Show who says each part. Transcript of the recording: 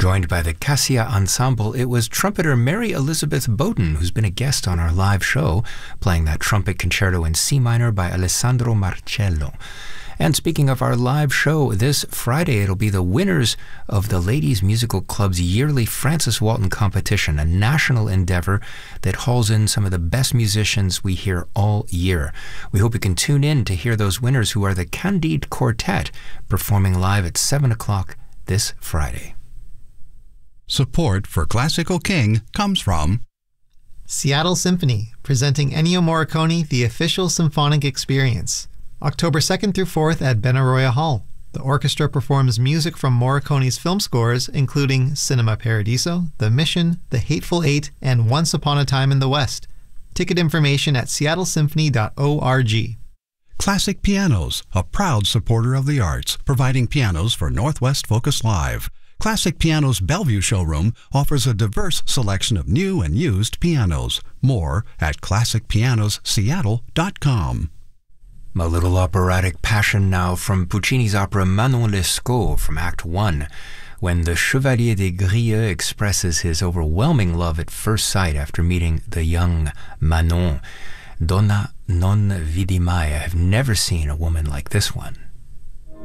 Speaker 1: Joined by the Cassia Ensemble, it was trumpeter Mary Elizabeth Bowden, who's been a guest on our live show, playing that trumpet concerto in C minor by Alessandro Marcello. And speaking of our live show, this Friday it'll be the winners of the Ladies Musical Club's yearly Francis Walton competition, a national endeavor that hauls in some of the best musicians we hear all year. We hope you can tune in to hear those winners, who are the Candide Quartet, performing live at 7 o'clock this Friday.
Speaker 2: Support for Classical King comes from
Speaker 3: Seattle Symphony, presenting Ennio Morricone, The Official Symphonic Experience. October 2nd through 4th at Benaroya Hall. The orchestra performs music from Morricone's film scores, including Cinema Paradiso, The Mission, The Hateful Eight, and Once Upon a Time in the West. Ticket information at seattlesymphony.org.
Speaker 2: Classic Pianos, a proud supporter of the arts, providing pianos for Northwest Focus Live. Classic Pianos Bellevue showroom offers a diverse selection of new and used pianos. More at classicpianosseattle.com.
Speaker 1: A little operatic passion now from Puccini's opera Manon Lescaut from Act 1, when the Chevalier des Grieux expresses his overwhelming love at first sight after meeting the young Manon. Donna non vidi mai. I have never seen a woman like this one.